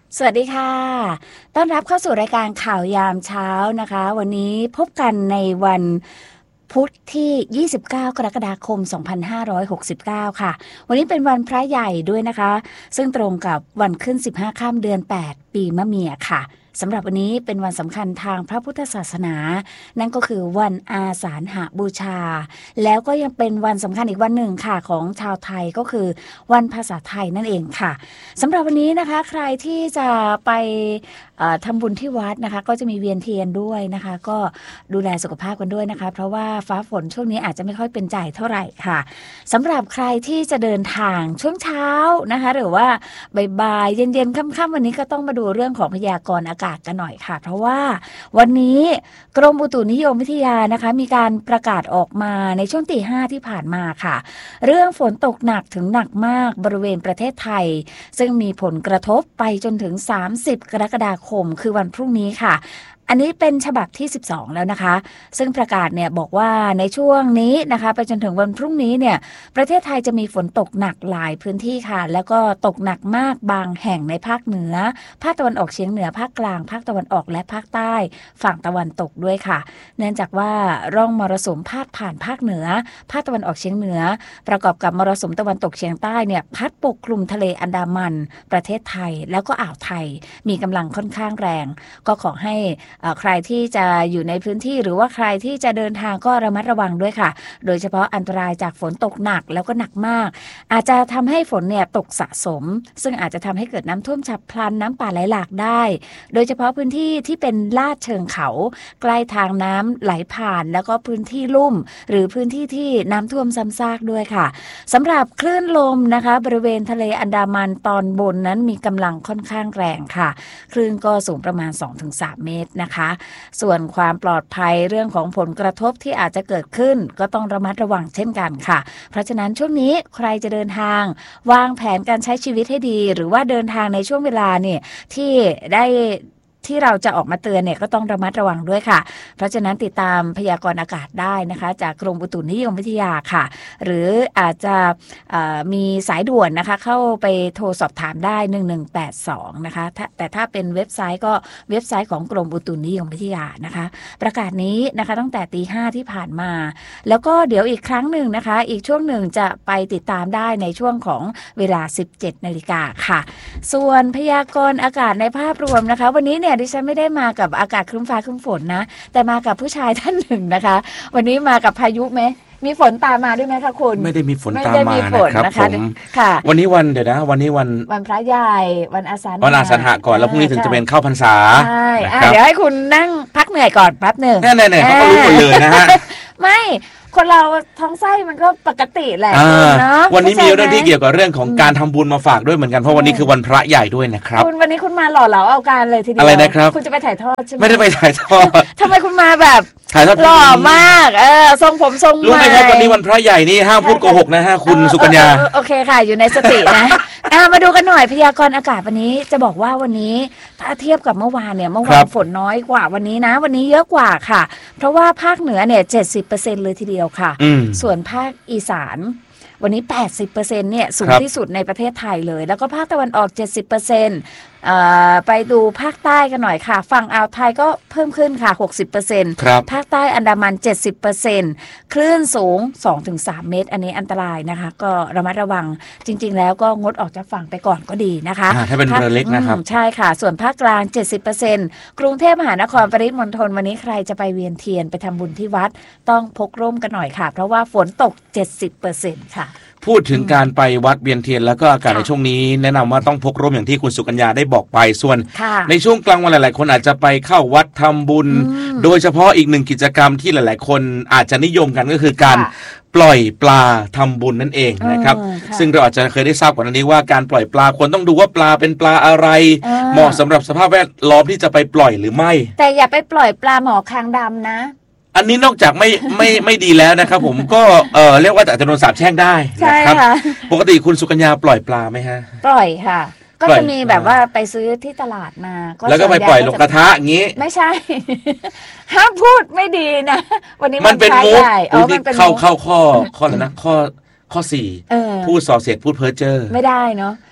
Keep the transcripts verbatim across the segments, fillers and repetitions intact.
สวัสดีค่ะต้อนรับเข้าสู่รายการข่าวยามเช้านะคะวันนี้พบกันในวันพุธที่ยี่สิบเก้ากรกฎาคมสองพันห้าร้อยหกสิบเก้าค่ะวันนี้เป็นวันพระใหญ่ด้วยนะคะซึ่งตรงกับวันขึ้นสิบห้าค่ำเดือนแปดปีมะเมียค่ะสำหรับวันนี้เป็นวันสำคัญทางพระพุทธศาสนานั่นก็คือวันอาสาฬหบูชาแล้วก็ยังเป็นวันสำคัญอีกวันหนึ่งค่ะของชาวไทยก็คือวันภาษาไทยนั่นเองค่ะสำหรับวันนี้นะคะใครที่จะไปทำบุญที่วัดนะคะก็จะมีเวียนเทียนด้วยนะคะก็ดูแลสุขภาพกันด้วยนะคะเพราะว่าฟ้าฝนช่วงนี้อาจจะไม่ค่อยเป็นใจเท่าไหร่ค่ะสำหรับใครที่จะเดินทางช่วงเช้านะคะหรือว่าบ่ายๆเย็นๆค่ำๆวันนี้ก็ต้องมาดูเรื่องของพยากรณ์อากาศกันหน่อยค่ะเพราะว่าวันนี้กรมอุตุนิยมวิทยานะคะมีการประกาศออกมาในช่วงตีห้าที่ผ่านมาค่ะเรื่องฝนตกหนักถึงหนักมากบริเวณประเทศไทยซึ่งมีผลกระทบไปจนถึงสามสิบกรกฎาคมคือวันพรุ่งนี้ค่ะอันนี้เป็นฉบับที่สิบสองแล้วนะคะซึ่งประกาศเนี่ยบอกว่าในช่วงนี้นะคะไปจนถึงวันพรุ่งนี้เนี่ยประเทศไทยจะมีฝนตกหนักหลายพื้นที่ค่ะแล้วก็ตกหนักมากบางแห่งในภาคเหนือภาคตะวันออกเฉียงเหนือภาคกลางภาคตะวันออกและภาคใต้ฝั่งตะวันตกด้วยค่ะเนื่องจากว่าร่องมรสุมพาดผ่านภาคเหนือภาคตะวันออกเฉียงเหนือประกอบกับมรสุมตะวันตกเฉียงใต้เนี่ยพัดปกคลุมทะเลอันดามันประเทศไทยแล้วก็อ่าวไทยมีกำลังค่อนข้างแรงก็ขอให้ใครที่จะอยู่ในพื้นที่หรือว่าใครที่จะเดินทางก็ระมัดระวังด้วยค่ะโดยเฉพาะอันตรายจากฝนตกหนักแล้วก็หนักมากอาจจะทำให้ฝนเนี่ยตกสะสมซึ่งอาจจะทำให้เกิดน้ำท่วมฉับพลันน้ำป่าไหลหลากได้โดยเฉพาะพื้นที่ที่เป็นลาดเชิงเขาใกล้ทางน้ำไหลผ่านแล้วก็พื้นที่ลุ่มหรือพื้นที่ที่น้ำท่วมซ้ำซากด้วยค่ะสำหรับคลื่นลมนะคะบริเวณทะเลอันดามันตอนบนนั้นมีกำลังค่อนข้างแรงค่ะคลื่นก็สูงประมาณ สองถึงสาม เมตรนะคะส่วนความปลอดภัยเรื่องของผลกระทบที่อาจจะเกิดขึ้นก็ต้องระมัดระวังเช่นกันค่ะเพราะฉะนั้นช่วงนี้ใครจะเดินทางวางแผนการใช้ชีวิตให้ดีหรือว่าเดินทางในช่วงเวลาเนี่ยที่ได้ที่เราจะออกมาเตือนเนี่ยก็ต้องระมัดระวังด้วยค่ะเพราะฉะนั้นติดตามพยากรณ์อากาศได้นะคะจากกรมอุตุนิยมวิทยาค่ะหรืออาจจะมีสายด่วนนะคะเข้าไปโทรสอบถามได้หนึ่งหนึ่งแปดสองนะคะแต่ถ้าเป็นเว็บไซต์ก็เว็บไซต์ของกรมอุตุนิยมวิทยานะคะประกาศนี้นะคะตั้งแต่ตีห้าที่ผ่านมาแล้วก็เดี๋ยวอีกครั้งหนึ่งนะคะอีกช่วงหนึ่งจะไปติดตามได้ในช่วงของเวลา สิบเจ็ดนาฬิกาค่ะส่วนพยากรณ์อากาศในภาพรวมนะคะวันนี้เนี่ยดิฉันไม่ได้มากับอากาศครึ้มฟ้าครึ้มฝนนะแต่มากับผู้ชายท่านหนึ่งนะคะวันนี้มากับพายุไหมมีฝนตามมาด้วยไหมคะคุณไม่ได้มีฝนตามมานะครับผมค่ะวันนี้วันเดี๋ยวนะวันนี้วันวันพระใหญ่วันอาสาฬหะวันอาสาฬหะก่อนแล้วพรุ่งนี้ถึงจะเป็นเข้าพรรษาใช่เดี๋ยวให้คุณนั่งพักเหนื่อยก่อนแป๊บหนึ่งแน่ๆเขาก็รู้หมดเลยนะฮะไม่คนเราท้องไส้มันก็ปกติแหละเนาะวันนี้มีเรื่องที่เกี่ยวกับเรื่องของการทำบุญมาฝากด้วยเหมือนกันเพราะวันนี้คือวันพระใหญ่ด้วยนะครับคุณวันนี้คุณมาหล่อเหลาเอาการเลยทีเดียวอะไรนะครับคุณจะไปถ่ายทอดใช่ไหมไม่ได้ไปถ่ายทอดทำไมคุณมาแบบถ่ายทอดหล่อมากเออทรงผมทรงใหม่รู้ไหมครับวันนี้วันพระใหญ่นี่ห้ามพูดโกหกนะฮะคุณสุกัญญาโอเคค่ะอยู่ในสตินะมาดูกันหน่อยพยากรณ์อากาศวันนี้จะบอกว่าวันนี้ถ้าเทียบกับเมื่อวานเนี่ยเมื่อวานฝนน้อยกว่าวันนี้นะวันนี้เยอะกว่าค่ะเพราะว่าภาคเหนือเนี่ย เจ็ดสิบเปอร์เซ็นต์ เลยทีเดียวค่ะส่วนภาคอีสานวันนี้ แปดสิบเปอร์เซ็นต์ เนี่ยสูงที่สุดในประเทศไทยเลยแล้วก็ภาคตะวันออก เจ็ดสิบเปอร์เซ็นต์เอ่อไปดูภาคใต้กันหน่อยค่ะฝั่งอ่าวไทยก็เพิ่มขึ้นค่ะ หกสิบเปอร์เซ็นต์ ภาคใต้อันดามัน เจ็ดสิบเปอร์เซ็นต์ คลื่นสูง สองถึงสาม เมตรอันนี้อันตรายนะคะก็ระมัดระวังจริงๆแล้วก็งดออกจากฝั่งไปก่อนก็ดีนะคะถ้าเป็นเรือเล็กนะครับใช่ค่ะส่วนภาคกลาง เจ็ดสิบเปอร์เซ็นต์ กรุงเทพมหานครปริมณฑลวันนี้ใครจะไปเวียนเทียนไปทำบุญที่วัดต้องพกร่มกันหน่อยค่ะเพราะว่าฝนตก เจ็ดสิบเปอร์เซ็นต์ ค่ะพูดถึงการไปวัดเวียนเทียนแล้วก็อากาศในช่วงนี้แนะนำว่าต้องพกร่มอย่างที่คุณสุกัญญาได้บอกไปส่วนในช่วงกลางวันหลายๆคนอาจจะไปเข้าวัดทำบุญโดยเฉพาะอีกหนึ่งกิจกรรมที่หลายๆคนอาจจะนิยมกันก็คือการปล่อยปลาทำบุญนั่นเองนะครับซึ่งเราอาจจะเคยได้ทราบก่อนหน้านี้ว่าการปล่อยปลาควรต้องดูว่าปลาเป็นปลาอะไรเหมาะสำหรับสภาพแวดล้อมที่จะไปปล่อยหรือไม่แต่อย่าไปปล่อยปลาหมอคางดำนะอันนี้นอกจากไม่ไม่ไม่ดีแล้วนะครับผมก็เออเรียกว่าอาจจะโดนสาปแช่งได้นะครับปกติคุณสุกัญญาปล่อยปลาไหมฮะปล่อยค่ะก็จะมีแบบว่าไปซื้อที่ตลาดมาแล้วก็ไปปล่อยลงกระทะอย่างงี้ไม่ใช่ห้ามพูดไม่ดีนะวันนี้มันเป็นมุกเข้าเข้าข้อข้ออะไรนะข้อข้อสี่พูดส่อเสียดพูดเพ้อเจ้อไม่ได้เนาะ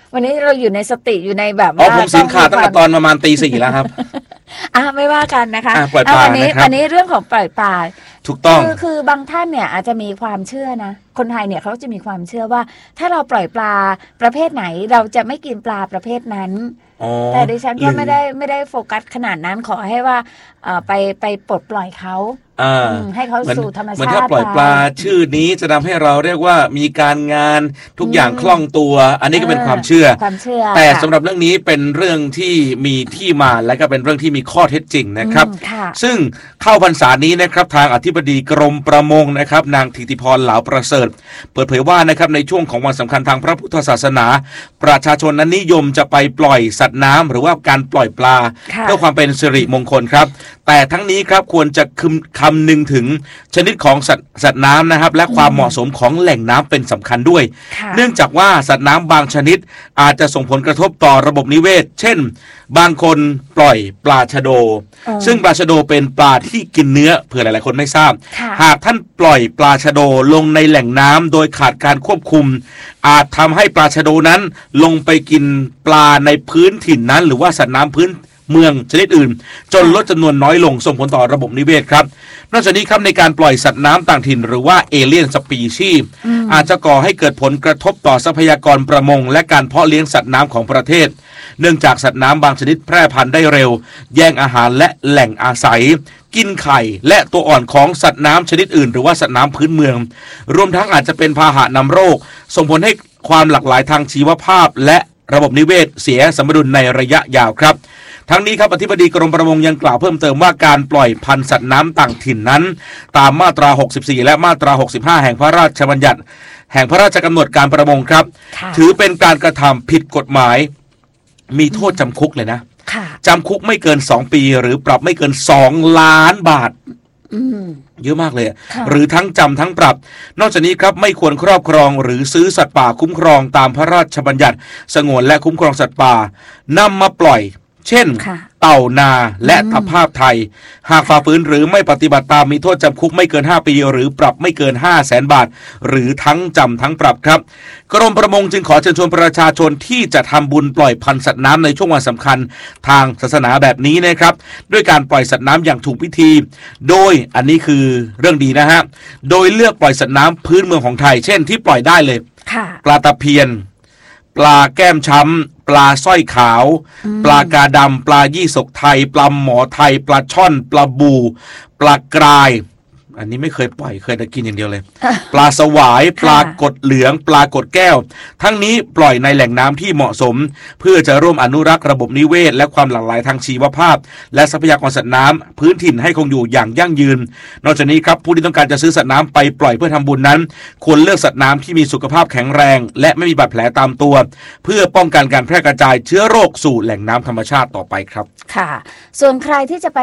วันนี้เราอยู่ในสติอยู่ในแบบอ๋อว่าผมสินขาตั้งแต่ตอนประมาณตีสี่แล้วครับอ่ะไม่ว่ากันนะคะอ่ะปล่อยปลาวันนี้นะครับวันนี้เรื่องของปล่อยปลาถูกต้องคือคือบางท่านเนี่ยอาจจะมีความเชื่อนะคนไทยเนี่ยเขาจะมีความเชื่อว่าถ้าเราปล่อยปลาประเภทไหนเราจะไม่กินปลาประเภทนั้นแต่ดิฉันก็ไม่ได้ไม่ได้โฟกัสขนาดนั้นขอให้ว่าไปไปปลดปล่อยเขาให้เขาสู่ธรรมชาติเหมือนถ้าปล่อยปลาชื่อนี้จะทำให้เราเรียกว่ามีการงานทุกอย่างคล่องตัวอันนี้ก็เป็นความเชื่อความเชื่อแต่สำหรับเรื่องนี้เป็นเรื่องที่มีที่มาและก็เป็นเรื่องที่มีข้อเท็จจริงนะครับซึ่งเข้าพรรษานี้นะครับทางอธิบดีกรมประมงนะครับนางธิติพรเหลาประเสริฐเปิดเผยว่านะครับในช่วงของวันสำคัญทางพระพุทธศาสนาประชาชนนั้นนิยมจะไปปล่อยสัตว์น้ำหรือว่าการปล่อยปลาเพื่อความเป็นสิริมงคลครับแต่ทั้งนี้ครับควรจะคำนึงถึงชนิดของสัตว์สัตว์น้ำนะครับและความเหมาะสมของแหล่งน้ำเป็นสำคัญด้วยเนื่องจากว่าสัตว์น้ำบางชนิดอาจจะส่งผลกระทบต่อระบบนิเวศเช่นบางคนปล่อยปลาชะโดซึ่งปลาชะโดเป็นปลาที่กินเนื้อเผื่อหลายๆคนไม่ทราบหากท่านปล่อยปลาชะโดลงในแหล่งน้ำโดยขาดการควบคุมอาจทำให้ปลาชะโดนั้นลงไปกินปลาในพื้นถิ่นนั้นหรือว่าสัตว์น้ำพื้นเมืองชนิดอื่นจนลดจำนวนน้อยลงส่งผลต่อระบบนิเวศครับนอกจากนี้ครับในการปล่อยสัตว์น้ำต่างถิ่นหรือว่าเอเลี่ยนสปีชีส์อาจจะก่อให้เกิดผลกระทบต่อทรัพยากรประมงและการเพาะเลี้ยงสัตว์น้ำของประเทศเนื่องจากสัตว์น้ำบางชนิดแพร่พันธุ์ได้เร็วแย่งอาหารและแหล่งอาศัยกินไข่และตัวอ่อนของสัตว์น้ำชนิดอื่นหรือว่าสัตว์น้ำพื้นเมืองรวมทั้งอาจจะเป็นพาหะนำโรคส่งผลให้ความหลากหลายทางชีวภาพและระบบนิเวศเสียสมดุลในระยะยาวครับทั้งนี้ครับอธิบดีกรมประมงยังกล่าวเพิ่มเติมว่าการปล่อยพันธุ์สัตว์น้ำต่างถิ่นนั้นตามมาตราหกสิบสี่และมาตราหกสิบห้าแห่งพระราชบัญญัติแห่งพระราชกำหนดการประมงครับถือเป็นการกระทำผิดกฎหมายมีโทษจำคุกเลยนะจำคุกไม่เกินสองปีหรือปรับไม่เกินสองล้านบาทเยอะมากเลยหรือทั้งจำทั้งปรับนอกจากนี้ครับไม่ควรครอบครองหรือซื้อสัตว์ป่าคุ้มครองตามพระราชบัญญัติสงวนและคุ้มครองสัตว์ป่านำมาปล่อยเช่นเต่านาและตะภาพไทยหากฝ่าฝืนหรือไม่ปฏิบัติตามมีโทษจำคุกไม่เกินห้าปีหรือปรับไม่เกิน ห้าแสน บาทหรือทั้งจำทั้งปรับครับกรมประมงจึงขอเชิญชวนประชาชนที่จะทำบุญปล่อยพันธุ์สัตว์น้ำในช่วงวันสำคัญทางศาสนาแบบนี้นะครับด้วยการปล่อยสัตว์น้ำอย่างถูกวิธีโดยอันนี้คือเรื่องดีนะฮะโดยเลือกปล่อยสัตว์น้ำพื้นเมืองของไทยเช่นที่ปล่อยได้เลยปลาตะเพียนปลาแก้มช้ำปลาสร้อยขาวปลากาดำปลายี่สกไทยปลาหมอไทยปลาช่อนปลาบูปลากรายอันนี้ไม่เคยปล่อยเคยได้กินอย่างเดียวเลยปลาสวายปลากดเหลืองปลากดแก้วทั้งนี้ปล่อยในแหล่งน้ำที่เหมาะสมเพื่อจะร่วมอนุรักษ์ระบบนิเวศและความหลากหลายทางชีวภาพและทรัพยากรสัตว์น้ำพื้นถิ่นให้คงอยู่อย่างยั่งยืนนอกจากนี้ครับผู้ที่ต้องการจะซื้อสัตว์น้ำไปปล่อยเพื่อทำบุญนั้นควรเลือกสัตว์น้ำที่มีสุขภาพแข็งแรงและไม่มีบาดแผลตามตัวเพื่อป้องกันการแพร่กระจายเชื้อโรคสู่แหล่งน้ำธรรมชาติต่อไปครับค่ะส่วนใครที่จะไป